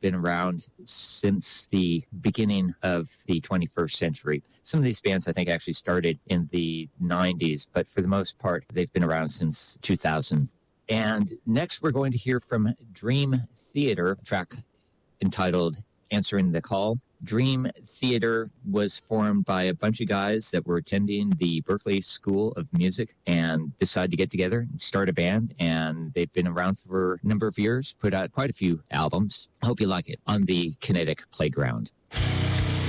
been around since the beginning of the 21st century. Some of these bands, I think, actually started in the 90s, but for the most part, they've been around since 2000. And next, we're going to hear from Dream Theater, a track entitled Answering the Call. Dream Theater was formed by a bunch of guys that were attending the Berklee School of Music and decided to get together and start a band. And they've been around for a number of years, put out quite a few albums. Hope you like it on the Kinetic Playground.